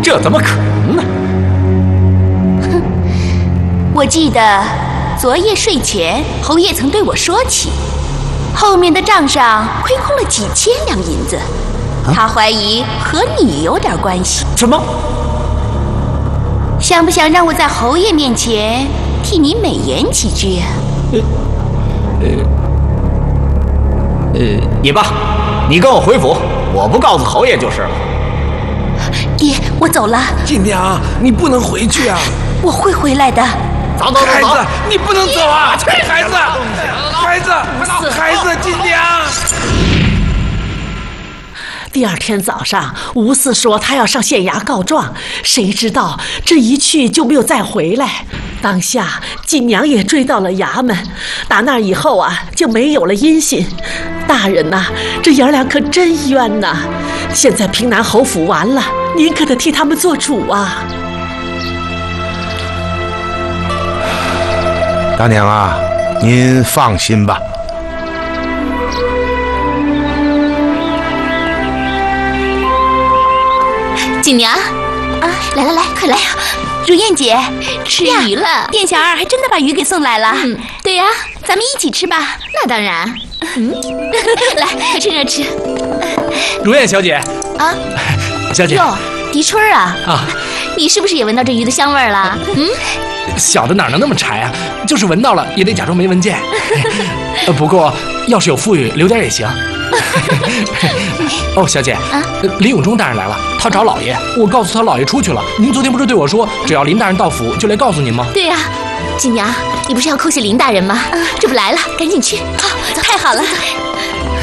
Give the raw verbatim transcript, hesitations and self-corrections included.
这怎么可能呢？ 哼，我记得昨夜睡前，侯爷曾对我说起，后面的账上亏空了几千两银子，啊、他怀疑和你有点关系。 什么？ 想不想让我在侯爷面前替你美言几句啊？ 呃呃呃，也罢，你跟我回府，我不告诉侯爷就是了。 爹，我走了。 锦娘，你不能回去啊！ 我会回来的。 走走走走， 孩子，你不能走啊！孩子，孩子，孩子，锦娘。 第二天早上，吴四说他要上县衙告状，谁知道这一去就没有再回来。当下锦娘也追到了衙门，打那以后啊，就没有了音信。大人呐、啊，这爷俩可真冤呐！现在平南侯府完了，您可得替他们做主啊！ 大娘啊，您放心吧。 锦娘，啊，来来来，快来！如燕姐，吃鱼了。店小二还真的把鱼给送来了。嗯，对呀、啊，咱们一起吃吧。那当然。嗯，来，快趁热吃。 如燕小姐啊， 小姐。 哟，狄春啊啊， 你是不是也闻到这鱼的香味了？嗯， 小的哪能那么柴啊？就是闻到了，也得假装没闻见。不过要是有富裕，留点也行。哦，小姐，啊，林永忠大人来了，他找老爷，我告诉他老爷出去了。您昨天不是对我说，只要林大人到府就来告诉您吗？ 对呀、啊，锦娘，你不是要叩谢林大人吗？嗯、这不来了，赶紧去。好，太好了。